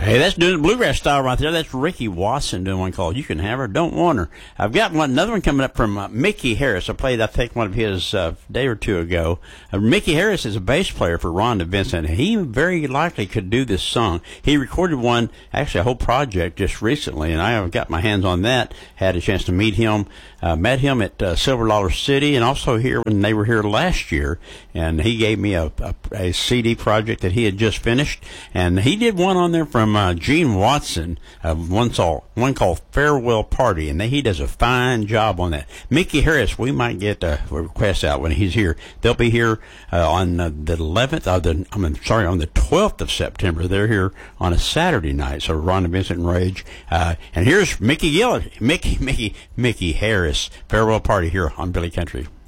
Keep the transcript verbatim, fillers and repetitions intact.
Hey, that's doing the bluegrass style right there. That's Ricky Watson doing one called "You Can Have Her, Don't Want Her." I've got one, another one coming up from uh, Mickey Harris. I played, I think, one of his uh, a day or two ago. Uh, Mickey Harris is a bass player for Rhonda Vincent. He very likely could do this song. He recorded one, actually a whole project just recently, and I have got my hands on that. Had a chance to meet him. Uh, met him at uh, Silver Dollar City, and also here when they were here last year. And he gave me a, a, a C D project that he had just finished, and he did one on there from uh, Gene Watson, uh, one, called, one called Farewell Party, and he does a fine job on that. Mickey Harris, we might get a request out when he's here. They'll be here uh, on uh, the eleventh, uh, the, I mean, sorry, on the twelfth of September. They're here on a Saturday night, so Rhonda Vincent and Rage. Uh, and here's Mickey Gill, Mickey, Mickey, Mickey Harris, Farewell Party here on Billy Country.